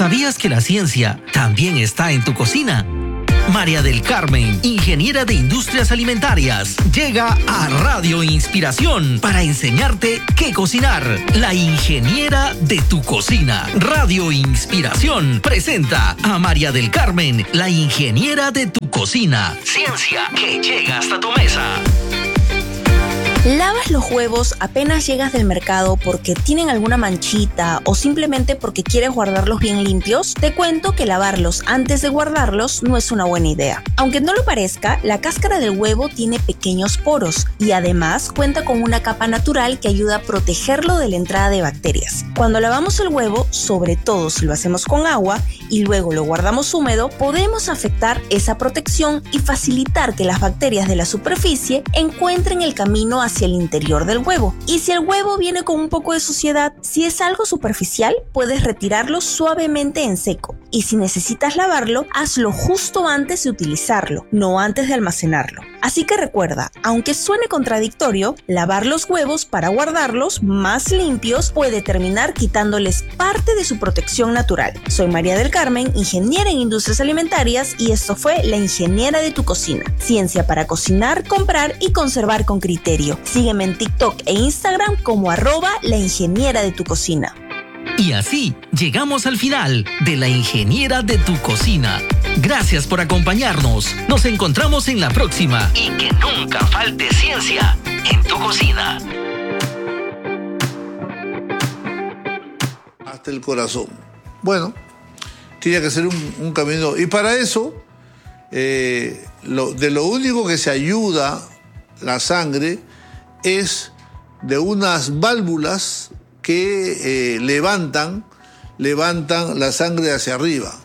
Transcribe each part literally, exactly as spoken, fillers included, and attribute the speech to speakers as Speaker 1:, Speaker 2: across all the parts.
Speaker 1: ¿Sabías que la ciencia también está en tu cocina? María del Carmen, ingeniera de industrias alimentarias, llega a Radio Inspiración para enseñarte qué cocinar. La ingeniera de tu cocina. Radio Inspiración presenta a María del Carmen, la ingeniera de tu cocina. Ciencia que llega hasta tu mesa.
Speaker 2: ¿Lavas los huevos apenas llegas del mercado porque tienen alguna manchita o simplemente porque quieres guardarlos bien limpios? Te cuento que lavarlos antes de guardarlos no es una buena idea. Aunque no lo parezca, la cáscara del huevo tiene pequeños poros y además cuenta con una capa natural que ayuda a protegerlo de la entrada de bacterias. Cuando lavamos el huevo, sobre todo si lo hacemos con agua y luego lo guardamos húmedo, podemos afectar esa protección y facilitar que las bacterias de la superficie encuentren el camino hacia hacia el interior del huevo. Y si el huevo viene con un poco de suciedad, si es algo superficial, puedes retirarlo suavemente en seco. Y si necesitas lavarlo, hazlo justo antes de utilizarlo, no antes de almacenarlo. Así que recuerda, aunque suene contradictorio, lavar los huevos para guardarlos más limpios puede terminar quitándoles parte de su protección natural. Soy María del Carmen, ingeniera en industrias alimentarias, y esto fue La Ingeniera de tu Cocina. Ciencia para cocinar, comprar y conservar con criterio. Sígueme en TikTok e Instagram como arroba la ingeniera de tu cocina.
Speaker 1: Y así llegamos al final de La Ingeniera de tu Cocina. Gracias por acompañarnos. Nos encontramos en la próxima. Y que nunca falte ciencia en tu cocina.
Speaker 3: Hasta el corazón. Bueno, tiene que ser un, un camino. Y para eso, eh, lo, de lo único que se ayuda la sangre es de unas válvulas que eh, levantan, levantan la sangre hacia arriba.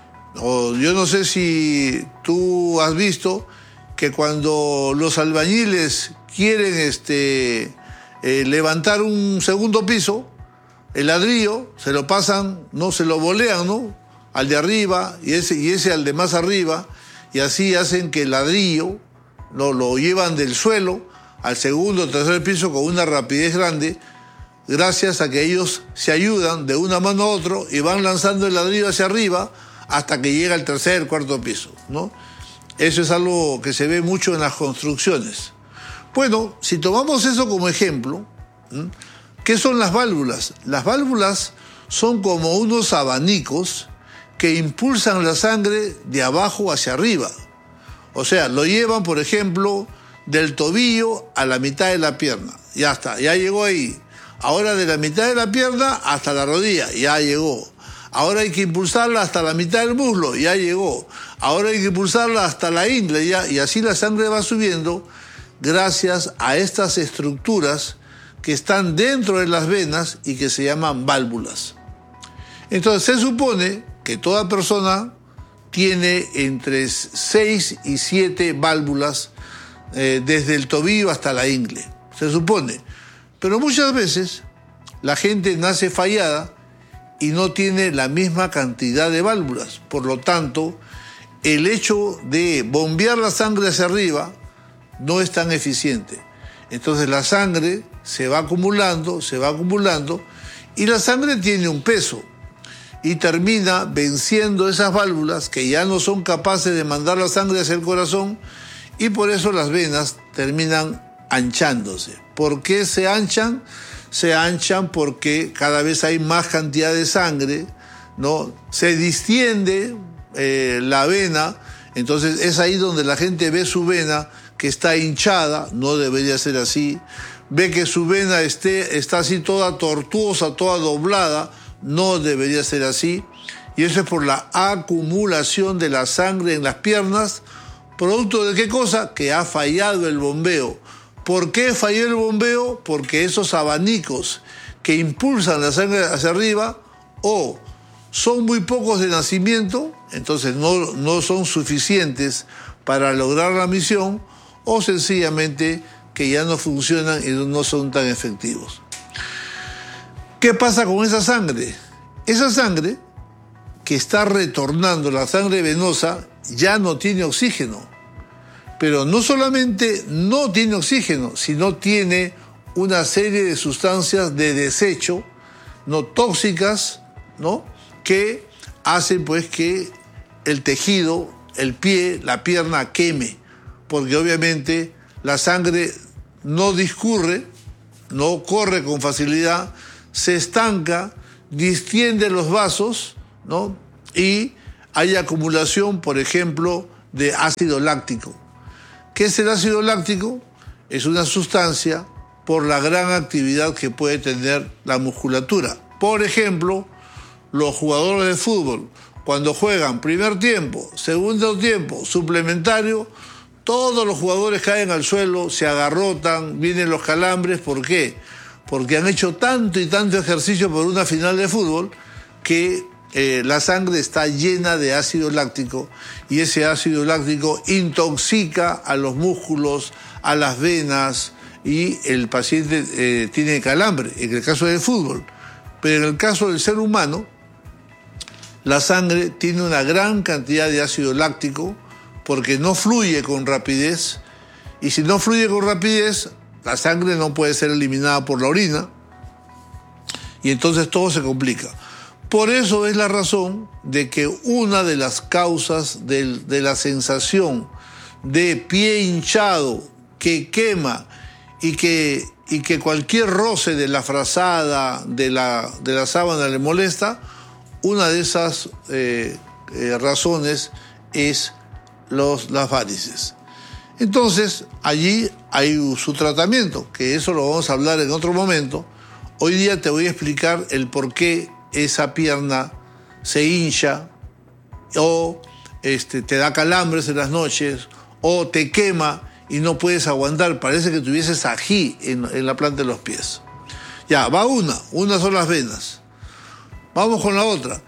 Speaker 3: O yo no sé si tú has visto que cuando los albañiles quieren este, eh, levantar un segundo piso, el ladrillo se lo pasan, no se lo volean, ¿no? Al de arriba y ese, y ese al de más arriba, y así hacen que el ladrillo lo, lo llevan del suelo al segundo o tercer piso con una rapidez grande, gracias a que ellos se ayudan de una mano a otro y van lanzando el ladrillo hacia arriba hasta que llega al tercer, cuarto piso, ¿no? Eso es algo que se ve mucho en las construcciones. Bueno, si tomamos eso como ejemplo, ¿sí? ¿Qué son las válvulas? Las válvulas son como unos abanicos que impulsan la sangre de abajo hacia arriba. O sea, lo llevan, por ejemplo, del tobillo a la mitad de la pierna. Ya está, ya llegó ahí. Ahora de la mitad de la pierna hasta la rodilla, ya llegó. Ahora hay que impulsarla hasta la mitad del muslo, ya llegó. Ahora hay que impulsarla hasta la ingle, ya, y así la sangre va subiendo gracias a estas estructuras que están dentro de las venas y que se llaman válvulas. Entonces se supone que toda persona tiene entre seis y siete válvulas eh, desde el tobillo hasta la ingle, se supone. Pero muchas veces la gente nace fallada y no tiene la misma cantidad de válvulas. Por lo tanto, el hecho de bombear la sangre hacia arriba no es tan eficiente. Entonces la sangre se va acumulando, se va acumulando, y la sangre tiene un peso y termina venciendo esas válvulas que ya no son capaces de mandar la sangre hacia el corazón, y por eso las venas terminan anchándose. ¿Por qué se anchan? Se anchan porque cada vez hay más cantidad de sangre, ¿no? Se distiende eh, la vena, entonces es ahí donde la gente ve su vena que está hinchada, no debería ser así. Ve que su vena esté, está así toda tortuosa, toda doblada, no debería ser así. Y eso es por la acumulación de la sangre en las piernas, producto de qué cosa? Que ha fallado el bombeo. ¿Por qué falló el bombeo? Porque esos abanicos que impulsan la sangre hacia arriba o son muy pocos de nacimiento, entonces no, no son suficientes para lograr la misión, o sencillamente que ya no funcionan y no son tan efectivos. ¿Qué pasa con esa sangre? Esa sangre que está retornando, la sangre venosa, ya no tiene oxígeno. Pero no solamente no tiene oxígeno, sino tiene una serie de sustancias de desecho, no tóxicas, ¿no? Que hacen pues que el tejido, el pie, la pierna queme, porque obviamente la sangre no discurre, no corre con facilidad, se estanca, distiende los vasos, ¿no? Y hay acumulación, por ejemplo, de ácido láctico. ¿Qué es el ácido láctico? Es una sustancia por la gran actividad que puede tener la musculatura. Por ejemplo, los jugadores de fútbol, cuando juegan primer tiempo, segundo tiempo, suplementario, todos los jugadores caen al suelo, se agarrotan, vienen los calambres. ¿Por qué? Porque han hecho tanto y tanto ejercicio por una final de fútbol que eh, la sangre está llena de ácido láctico y ese ácido láctico intoxica a los músculos, a las venas y el paciente eh, tiene calambre, en el caso del fútbol. Pero en el caso del ser humano, la sangre tiene una gran cantidad de ácido láctico porque no fluye con rapidez, y si no fluye con rapidez, la sangre no puede ser eliminada por la orina, y entonces todo se complica. Por eso es la razón de que una de las causas de, de la sensación de pie hinchado que quema y que, y que cualquier roce de la frazada, de la, de la sábana le molesta, una de esas eh, eh, razones es los, las varices. Entonces, allí hay su tratamiento, que eso lo vamos a hablar en otro momento. Hoy día te voy a explicar el por qué esa pierna se hincha o este, te da calambres en las noches o te quema y no puedes aguantar. Parece que tuvieses ají en, en la planta de los pies. Ya, va una. Una son las venas. Vamos con la otra.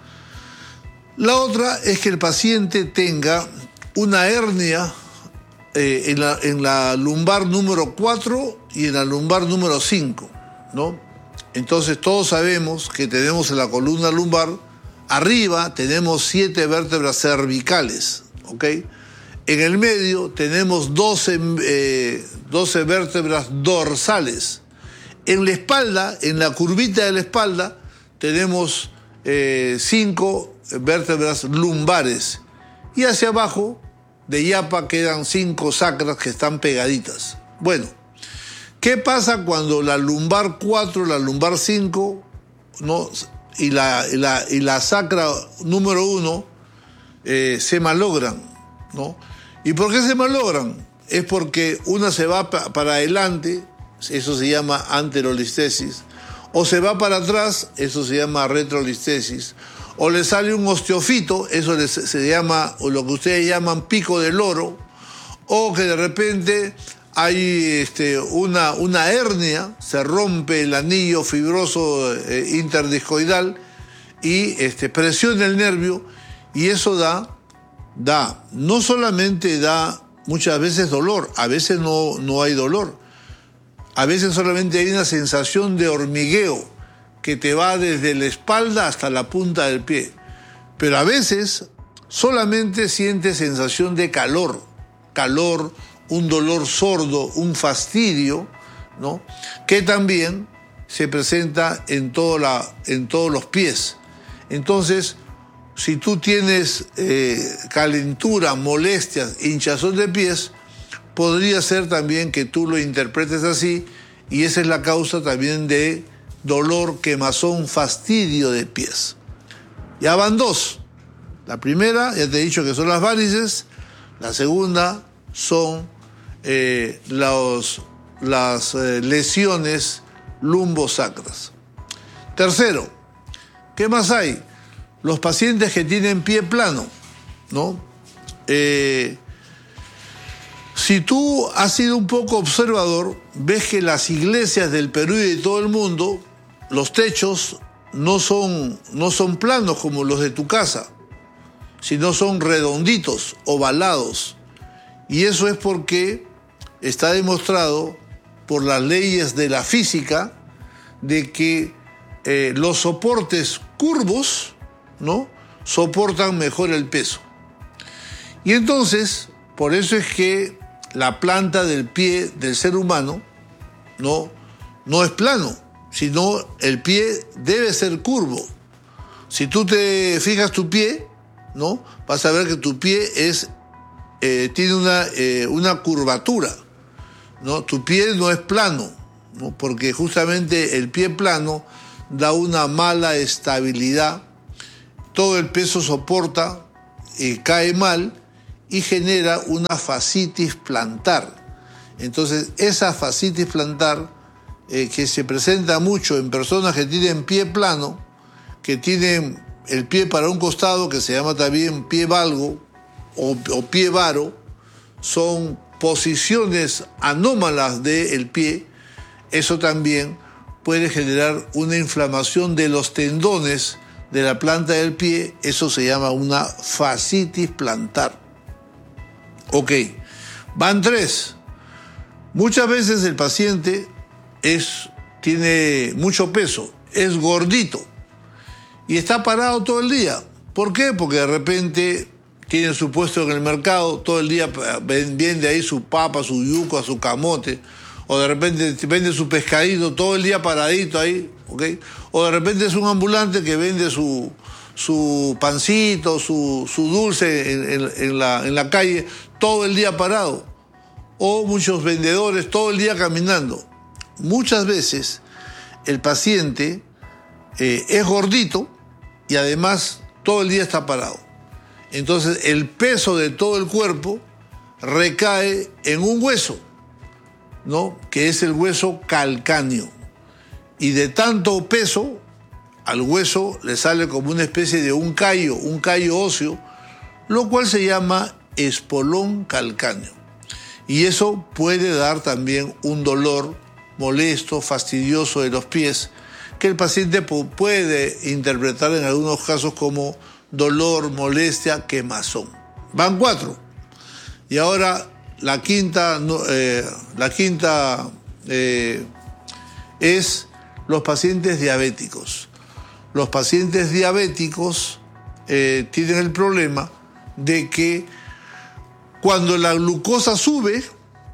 Speaker 3: La otra es que el paciente tenga una hernia eh, en, la, en la lumbar número cuatro y en la lumbar número cinco, ¿no? Entonces todos sabemos que tenemos en la columna lumbar, arriba tenemos siete vértebras cervicales, ¿ok? En el medio tenemos doce, eh, doce vértebras dorsales. En la espalda, en la curvita de la espalda, tenemos eh, cinco vértebras lumbares. Y hacia abajo, de yapa, quedan cinco sacras que están pegaditas. Bueno, ¿qué pasa cuando la lumbar cuatro, la lumbar cinco, ¿no? y, la, y, la, y la sacra número uno eh, se malogran, ¿no? ¿Y por qué se malogran? Es porque una se va pa para adelante, eso se llama anterolistesis, o se va para atrás, eso se llama retrolistesis, o le sale un osteofito, eso les, se llama, o lo que ustedes llaman pico de loro, o que de repente hay este, una, una hernia, se rompe el anillo fibroso eh, interdiscoidal y este, presiona el nervio, y eso da, da, no solamente da muchas veces dolor, a veces no, no hay dolor, a veces solamente hay una sensación de hormigueo que te va desde la espalda hasta la punta del pie, pero a veces solamente sientes sensación de calor, calor, un dolor sordo, un fastidio, ¿no? Que también se presenta en, todo la, en todos los pies. Entonces, si tú tienes eh, calentura, molestias, hinchazón de pies, podría ser también que tú lo interpretes así, y esa es la causa también de dolor, quemazón, fastidio de pies. Ya van dos. La primera, ya te he dicho que son las varices. La segunda son eh, los, las eh, lesiones lumbosacras. Tercero, ¿qué más hay? Los pacientes que tienen pie plano, ¿no? Eh, si tú has sido un poco observador, ves que las iglesias del Perú y de todo el mundo, los techos no son, no son planos como los de tu casa, sino son redonditos, ovalados. Y eso es porque está demostrado por las leyes de la física de que eh, los soportes curvos, ¿no?, soportan mejor el peso. Y entonces, por eso es que la planta del pie del ser humano no, no es plano, sino el pie debe ser curvo. Si tú te fijas tu pie, ¿no? Vas a ver que tu pie es, eh, tiene una, eh, una curvatura, ¿no? Tu pie no es plano, ¿no? Porque justamente el pie plano da una mala estabilidad, todo el peso soporta, eh, cae mal y genera una fascitis plantar. Entonces, esa fascitis plantar, eh, que se presenta mucho en personas que tienen pie plano, que tienen el pie para un costado, que se llama también pie valgo o, o pie varo, son posiciones anómalas del pie. Eso también puede generar una inflamación de los tendones de la planta del pie. Eso se llama una fascitis plantar. Ok, van tres. Muchas veces el paciente es, tiene mucho peso, es gordito y está parado todo el día. ¿Por qué? Porque de repente tiene su puesto en el mercado, todo el día vende ahí su papa, su yuca, su camote, o de repente vende su pescadito todo el día paradito ahí, ¿ok? O de repente es un ambulante que vende su, su pancito, su, su dulce en, en, en, la, en la calle todo el día parado. O muchos vendedores todo el día caminando. Muchas veces el paciente eh, es gordito y además todo el día está parado. Entonces el peso de todo el cuerpo recae en un hueso, ¿no? Que es el hueso calcáneo. Y de tanto peso, al hueso le sale como una especie de un callo, un callo óseo, lo cual se llama espolón calcáneo. Y eso puede dar también un dolor molesto, fastidioso de los pies, que el paciente puede interpretar en algunos casos como dolor, molestia, quemazón. Van cuatro. Y ahora la quinta, eh, la quinta eh, es los pacientes diabéticos. Los pacientes diabéticos eh, tienen el problema de que cuando la glucosa sube,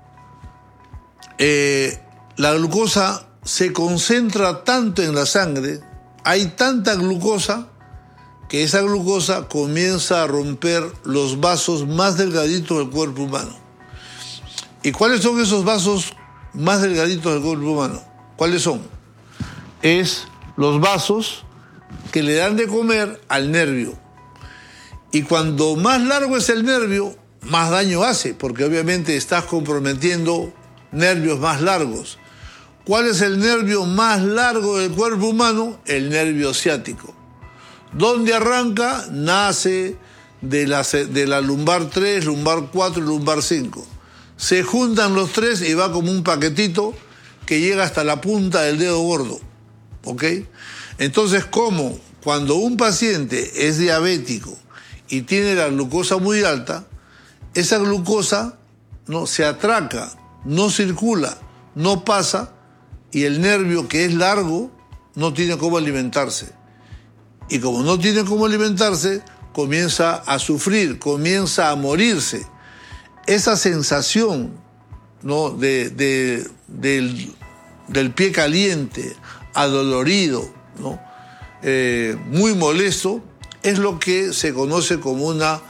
Speaker 3: eh, la glucosa se concentra tanto en la sangre, hay tanta glucosa, que esa glucosa comienza a romper los vasos más delgaditos del cuerpo humano. ¿Y cuáles son esos vasos más delgaditos del cuerpo humano? ¿Cuáles son? Es los vasos que le dan de comer al nervio. Y cuando más largo es el nervio, más daño hace, porque obviamente estás comprometiendo nervios más largos. ¿Cuál es el nervio más largo del cuerpo humano? El nervio ciático. ¿Dónde arranca? Nace de la, de la lumbar tres, lumbar cuatro y lumbar cinco. Se juntan los tres y va como un paquetito que llega hasta la punta del dedo gordo. ¿Ok? Entonces, ¿cómo? Cuando un paciente es diabético y tiene la glucosa muy alta, esa glucosa no se atraca, no circula, no pasa, y el nervio, que es largo, no tiene cómo alimentarse. Y como no tiene cómo alimentarse, comienza a sufrir, comienza a morirse. Esa sensación, ¿no? de, de, del, del pie caliente, adolorido, ¿no? eh, muy molesto, es lo que se conoce como una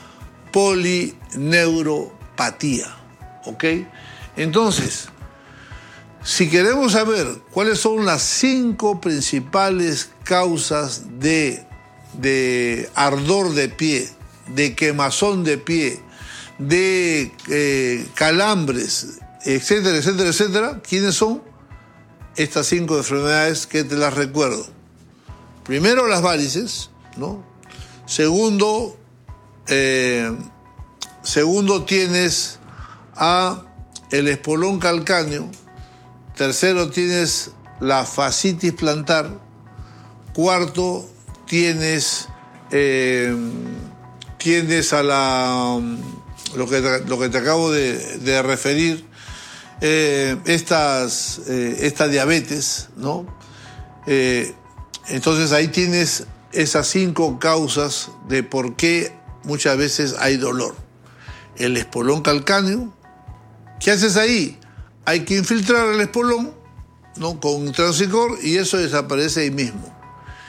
Speaker 3: polineuropatía. ¿Ok? Entonces, si queremos saber cuáles son las cinco principales causas de, de ardor de pie, de quemazón de pie, de eh, calambres, etcétera, etcétera, etcétera, ¿quiénes son? Estas cinco enfermedades que te las recuerdo. Primero, las varices, ¿no? Segundo, eh, segundo tienes a el espolón calcáneo. Tercero, tienes la fascitis plantar. Cuarto, tienes, eh, tienes a la, lo que, lo que te acabo de, de referir, eh, estas, eh, esta diabetes, ¿no? Eh, entonces ahí tienes esas cinco causas de por qué muchas veces hay dolor. El espolón calcáneo. ¿Qué haces ahí? Hay que infiltrar el espolón, ¿no? Con Transicor, y eso desaparece ahí mismo.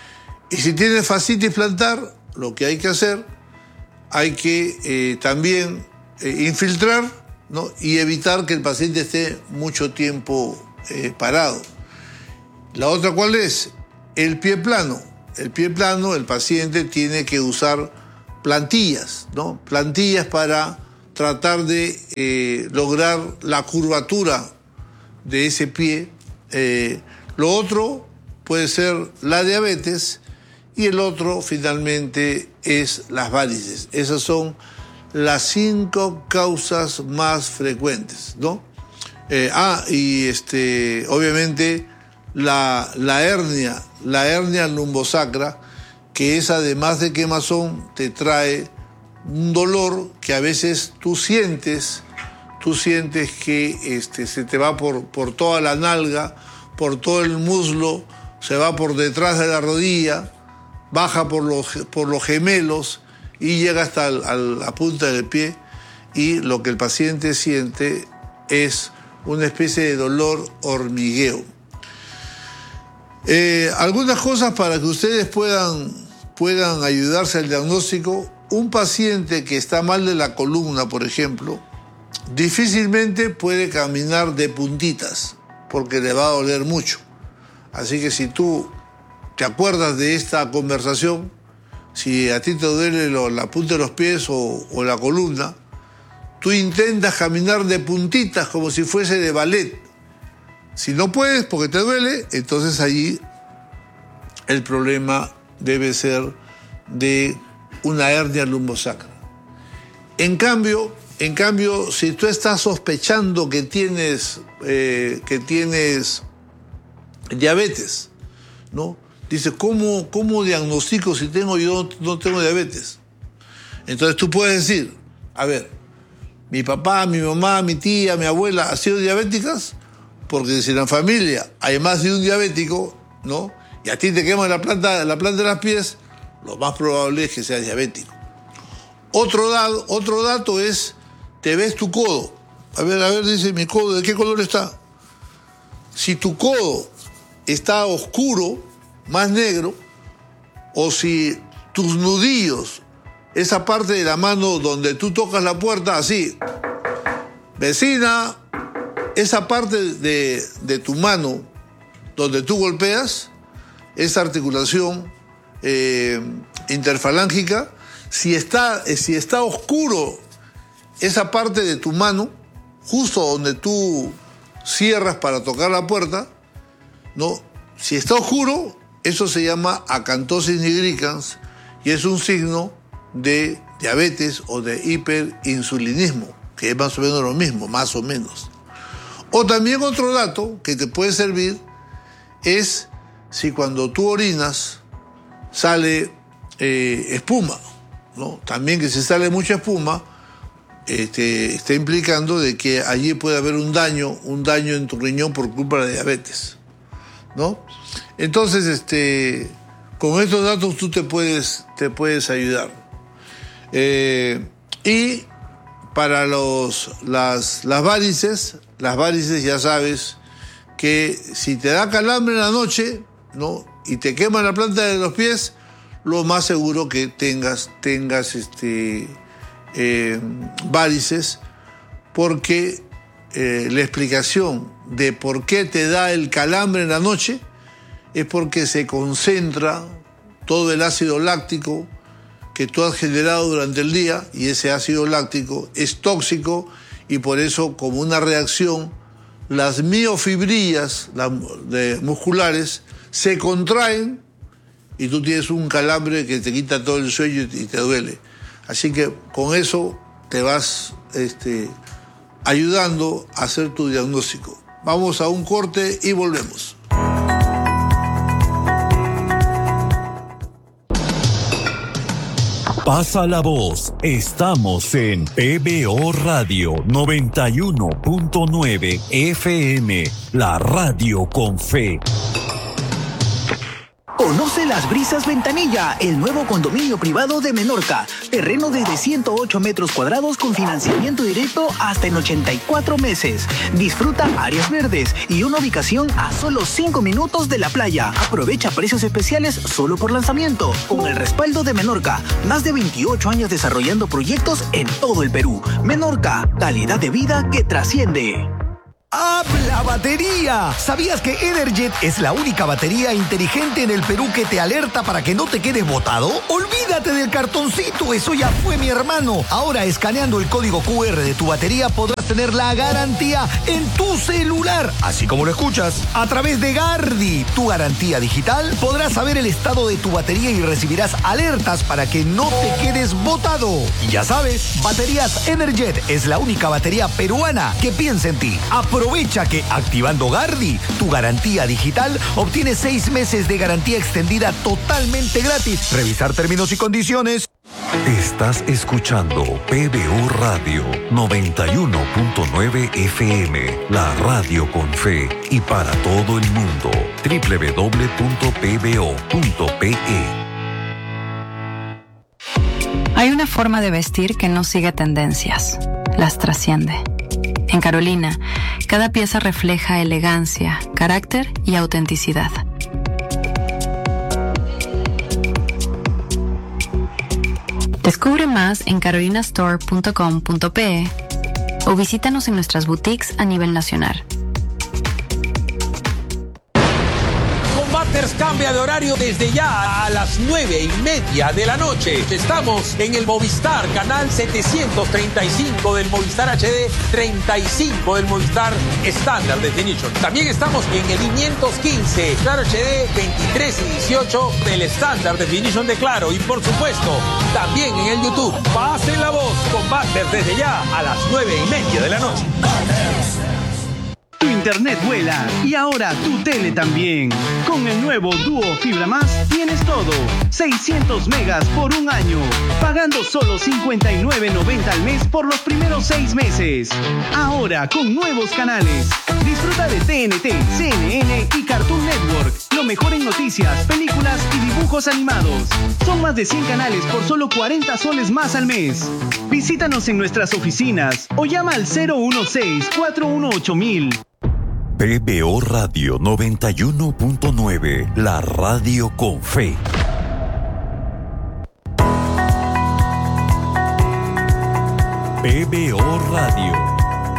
Speaker 3: Y si tienes fascitis plantar, lo que hay que hacer, hay que eh, también eh, infiltrar, ¿no? Y evitar que el paciente esté mucho tiempo eh, parado. La otra, ¿cuál es? El pie plano. El pie plano, el paciente tiene que usar plantillas, ¿no? Plantillas para tratar de eh, lograr la curvatura de ese pie. Eh, lo otro puede ser la diabetes y el otro finalmente es las varices. Esas son las cinco causas más frecuentes, ¿no? Eh, ah, y este, obviamente la, la hernia, la hernia lumbosacra, que es además de quemazón, te trae un dolor que a veces tú sientes, tú sientes que este, se te va por, por toda la nalga, por todo el muslo, se va por detrás de la rodilla, baja por los, por los gemelos y llega hasta el, a la punta del pie, y lo que el paciente siente es una especie de dolor hormigueo. Eh, algunas cosas para que ustedes puedan, puedan ayudarse al diagnóstico. Un paciente que está mal de la columna, por ejemplo, difícilmente puede caminar de puntitas porque le va a doler mucho. Así que si tú te acuerdas de esta conversación, si a ti te duele lo, la punta de los pies o, o la columna, tú intentas caminar de puntitas como si fuese de ballet. Si no puedes porque te duele, entonces allí el problema debe ser de una hernia lumbosacra. En cambio, en cambio, si tú estás sospechando que tienes, eh, que tienes diabetes, ¿no? Dices, ¿cómo, cómo diagnostico si tengo yo no tengo diabetes? Entonces tú puedes decir, a ver, mi papá, mi mamá, mi tía, mi abuela, ¿han sido diabéticas? Porque si en la familia hay más de un diabético, ¿no? Y a ti te quema la planta, la planta de los pies, lo más probable es que seas diabético. Otro, da, otro dato es, te ves tu codo. A ver, a ver, dice, mi codo, ¿de qué color está? Si tu codo está oscuro, más negro, o si tus nudillos, esa parte de la mano donde tú tocas la puerta, así, vecina, esa parte de, de tu mano donde tú golpeas, esa articulación eh, interfalángica, si está, si está oscuro esa parte de tu mano, justo donde tú cierras para tocar la puerta, ¿no? Si está oscuro, eso se llama acantosis nigricans y es un signo de diabetes o de hiperinsulinismo, que es más o menos lo mismo, más o menos. O también otro dato que te puede servir es si cuando tú orinas sale eh, espuma, ¿no? También que si sale mucha espuma, este, está implicando de que allí puede haber un daño, un daño en tu riñón por culpa de la diabetes, ¿no? Entonces, este, con estos datos tú te puedes, te puedes ayudar. Eh, y para los, las, las varices, las varices ya sabes que si te da calambre en la noche, ¿no? Y te quema la planta de los pies, lo más seguro que tengas, tengas este, eh, varices, porque eh, la explicación de por qué te da el calambre en la noche es porque se concentra todo el ácido láctico que tú has generado durante el día, y ese ácido láctico es tóxico, y por eso, como una reacción, las miofibrillas las de, musculares se contraen y tú tienes un calambre que te quita todo el sueño y te duele. Así que con eso te vas este, ayudando a hacer tu diagnóstico. Vamos a un corte y volvemos.
Speaker 4: Pasa la voz, estamos en P B O Radio noventa y uno punto nueve F M, la radio con fe.
Speaker 5: Conoce Las Brisas Ventanilla, el nuevo condominio privado de Menorca. Terreno desde ciento ocho metros cuadrados con financiamiento directo hasta en ochenta y cuatro meses. Disfruta áreas verdes y una ubicación a solo cinco minutos de la playa. Aprovecha precios especiales solo por lanzamiento. Con el respaldo de Menorca, más de veintiocho años desarrollando proyectos en todo el Perú. Menorca, calidad de vida que trasciende.
Speaker 6: ¡Habla batería! ¿Sabías que Energet es la única batería inteligente en el Perú que te alerta para que no te quedes botado? ¡Olvídate del cartoncito! Eso ya fue, mi hermano. Ahora, escaneando el código cu erre de tu batería, podrás tener la garantía en tu celular. Así como lo escuchas. A través de Gardi, tu garantía digital, podrás saber el estado de tu batería y recibirás alertas para que no te quedes botado. Y ya sabes, Baterías Energet es la única batería peruana que piensa en ti. Aprovecha que activando Gardi, tu garantía digital, obtienes seis meses de garantía extendida totalmente gratis. Revisar términos y condiciones.
Speaker 4: Estás escuchando P B O Radio noventa y uno punto nueve F M, la radio con fe y para todo el mundo. doble u doble u doble u punto p b o punto p e.
Speaker 7: Hay una forma de vestir que no sigue tendencias, las trasciende. En Carolina, cada pieza refleja elegancia, carácter y autenticidad. Descubre más en carolina store punto com punto p e o visítanos en nuestras boutiques a nivel nacional.
Speaker 8: Combaters cambia de horario desde ya a las nueve y media de la noche. Estamos en el Movistar, canal setecientos treinta y cinco del Movistar H D, treinta y cinco del Movistar Standard Definition. También estamos en el quinientos quince, Claro H D, veintitrés y dieciocho del Standard Definition de Claro. Y por supuesto, también en el YouTube. Pasen la voz, Combaters desde ya a las nueve y media de la noche.
Speaker 9: Tu internet vuela y ahora tu tele también. Con el nuevo Duo Fibra Más tienes todo. seiscientos megas por un año, pagando solo cincuenta y nueve noventa al mes por los primeros seis meses. Ahora con nuevos canales. Disfruta de T N T, C N N y Cartoon Network. Lo mejor en noticias, películas y dibujos animados. Son más de cien canales por solo cuarenta soles más al mes. Visítanos en nuestras oficinas o llama al cero uno seis, cuatro uno ocho mil.
Speaker 4: P B O Radio noventa y uno punto nueve, la radio con fe. P B O Radio.